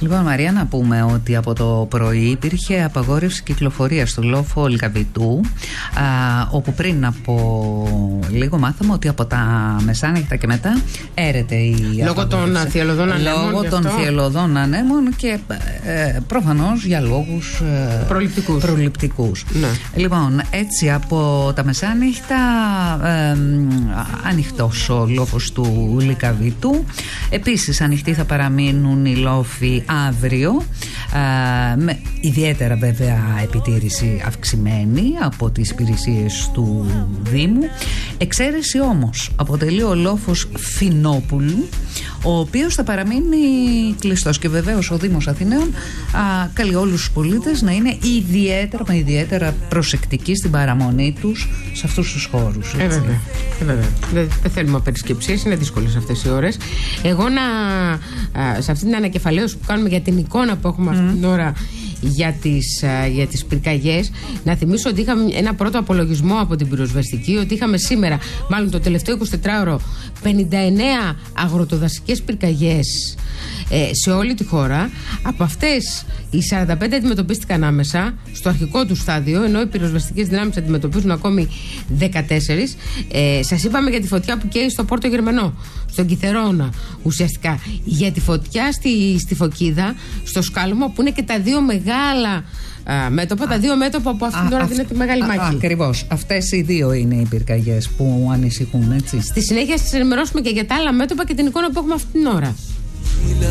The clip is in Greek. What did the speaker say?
Λοιπόν, Μαρία, να πούμε ότι από το πρωί υπήρχε απαγόρευση κυκλοφορίας στο λόφο Λυκαβητού, όπου πριν από λίγο μάθαμε ότι από τα μεσάνυχτα και μετά έρεται η λόγω των θυελλωδών ανέμων. Λόγω των θυελλωδών ανέμων και προφανώς για λόγους προληπτικούς. Ναι. Λοιπόν, έτσι από τα μεσάνυχτα ανοιχτός ο λόφος του Λυκαβητού. Επίσης ανοιχτοί θα παραμείνουν οι λόφοι αύριο, με ιδιαίτερα βέβαια επιτήρηση αυξημένη από τις υπηρεσίες του Δήμου. Εξαίρεση όμως αποτελεί ο λόφος Φινόπουλου, ο οποίος θα παραμείνει κλειστός, και βεβαίως ο Δήμος Αθηναίων καλεί όλους τους πολίτες να είναι ιδιαίτερα προσεκτικοί στην παραμονή τους σε αυτούς τους χώρους. Βέβαια. Δεν θέλουμε απερισκεψίες, είναι δύσκολες αυτές οι ώρες. Εγώ σε αυτή την ανακεφαλαίωση που κάνουμε για την εικόνα που έχουμε αυτή την ώρα για τις πυρκαγιές, να θυμίσω ότι είχαμε ένα πρώτο απολογισμό από την πυροσβεστική, ότι είχαμε σήμερα, μάλλον το τελευταίο 24ωρο, 59 αγροτοδασικές πυρκαγιές σε όλη τη χώρα. Από αυτές οι 45 αντιμετωπίστηκαν άμεσα στο αρχικό του στάδιο, ενώ οι πυροσβεστικές δυνάμεις αντιμετωπίζουν ακόμη 14. Σας είπαμε για τη φωτιά που καίει στο Πόρτο Γερμανό, στον Κιθερώνα, ουσιαστικά για τη φωτιά στη Φωκίδα, στο Σκάλωμα, που είναι και τα δύο μεγάλα μέτωπα, τα δύο μέτωπα που αυτήν την ώρα δίνεται μεγάλη μάχη. Ακριβώς. Αυτές οι δύο είναι οι πυρκαγιές που ανησυχούν, έτσι. Στη συνέχεια σας ενημερώσουμε και για τα άλλα μέτωπα και την εικόνα που έχουμε αυτή την ώρα.